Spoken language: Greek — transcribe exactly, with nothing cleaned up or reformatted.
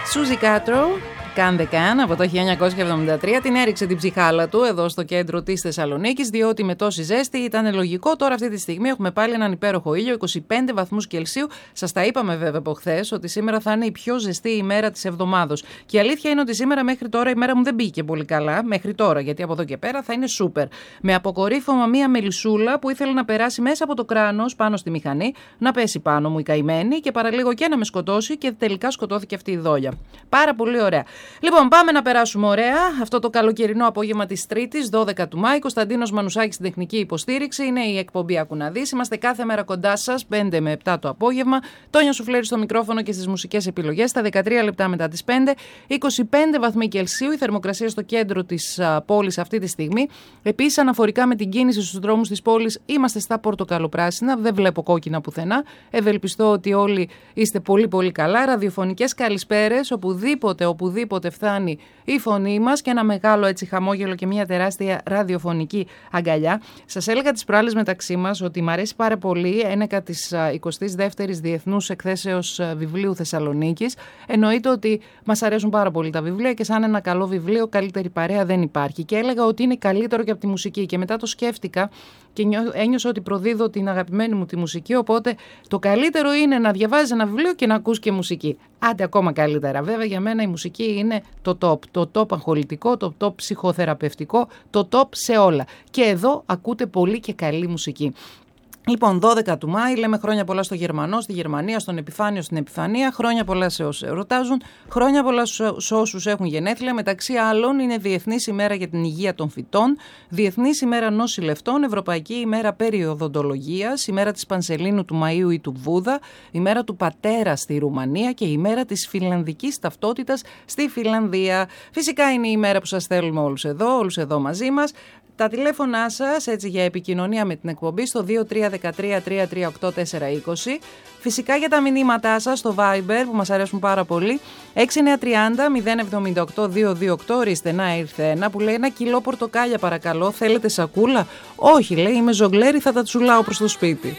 Σούζι Κάτρο, Can the Can, από το χίλια εννιακόσια εβδομήντα τρία, την έριξε την ψυχάλα του εδώ στο κέντρο της Θεσσαλονίκης, διότι με τόση ζέστη ήταν λογικό. Τώρα αυτή τη στιγμή έχουμε πάλι έναν υπέροχο ήλιο, είκοσι πέντε βαθμούς Κελσίου. Σας τα είπαμε βέβαια από χθες ότι σήμερα θα είναι η πιο ζεστή ημέρα της εβδομάδος. Και η αλήθεια είναι ότι σήμερα μέχρι τώρα η μέρα μου δεν πήγε πολύ καλά, μέχρι τώρα, γιατί από εδώ και πέρα θα είναι σούπερ. Με αποκορύφωμα μία μελισσούλα που ήθελε να περάσει μέσα από το κράνος πάνω στη μηχανή, να πέσει πάνω μου η καημένη και παραλίγο και να με σκοτώσει, και τελικά σκοτώθηκε αυτή η δόλια. Πάρα πολύ ωραία. Λοιπόν, πάμε να περάσουμε ωραία αυτό το καλοκαιρινό απόγευμα της Τρίτης, δώδεκα του Μάη. Κωνσταντίνος Μανουσάκης στην τεχνική υποστήριξη. Είναι η εκπομπή Άκου να δεις. Είμαστε κάθε μέρα κοντά σας, πέντε με επτά το απόγευμα. Τόνια Σουφλέρη στο μικρόφωνο και στις μουσικές επιλογές. Στα δεκατρία λεπτά μετά τις πέντε. είκοσι πέντε βαθμοί Κελσίου, η θερμοκρασία στο κέντρο της πόλης αυτή τη στιγμή. Επίσης, αναφορικά με την κίνηση στους δρόμους της πόλης, είμαστε στα πορτοκαλοπράσινα. Δεν βλέπω κόκκινα πουθενά. Ευελπιστώ ότι όλοι είστε πολύ πολύ καλά. Ραδιοφωνικές καλησπέρες, οπουδήποτε, οπουδήποτε φτάνει η φωνή μας, και ένα μεγάλο έτσι χαμόγελο και μια τεράστια ραδιοφωνική αγκαλιά. Σας έλεγα τις προάλλες μεταξύ μας ότι μου αρέσει πάρα πολύ ένεκα της εικοστής δεύτερης Διεθνούς Εκθέσεως Βιβλίου Θεσσαλονίκης. Εννοείται ότι μας αρέσουν πάρα πολύ τα βιβλία και σαν ένα καλό βιβλίο καλύτερη παρέα δεν υπάρχει. Και έλεγα ότι είναι καλύτερο και από τη μουσική, και μετά το σκέφτηκα και ένιωσα ότι προδίδω την αγαπημένη μου τη μουσική, οπότε το καλύτερο είναι να διαβάζεις ένα βιβλίο και να ακούς και μουσική. Άντε ακόμα καλύτερα. Βέβαια για μένα η μουσική είναι το top, το top αγχολητικό, το top ψυχοθεραπευτικό, το top σε όλα. Και εδώ ακούτε πολύ και καλή μουσική. Λοιπόν, δώδεκα του Μάη, λέμε χρόνια πολλά στο Γερμανό, στη Γερμανία, στον Επιφάνιο, στην Επιφανία. Χρόνια πολλά σε όσους ερωτάζουν. Χρόνια πολλά σε όσους έχουν γενέθλια. Μεταξύ άλλων, είναι Διεθνής ημέρα για την υγεία των φυτών, Διεθνής ημέρα νοσηλευτών, Ευρωπαϊκή ημέρα περιοδοντολογίας, ημέρα της Πανσελίνου του Μαΐου ή του Βούδα, ημέρα του πατέρα στη Ρουμανία και ημέρα της φιλανδικής ταυτότητας στη Φιλανδία. Φυσικά είναι η ημέρα που σας θέλουμε όλους εδώ, όλους εδώ μαζί μας. Τα τηλέφωνά σας έτσι για επικοινωνία με την εκπομπή στο δύο τρία ένα τρία τρία τρία οκτώ τέσσερα είκοσι. Φυσικά για τα μηνύματά σας στο Viber που μας αρέσουν πάρα πολύ. έξι εννιά τρία μηδέν μηδέν επτά οκτώ δύο δύο οκτώ. Ορίστε, να ήρθε ένα που λέει ένα κιλό πορτοκάλια παρακαλώ. Θέλετε σακούλα? Όχι, λέει, είμαι ζογλέρι, θα τα τσουλάω προς το σπίτι.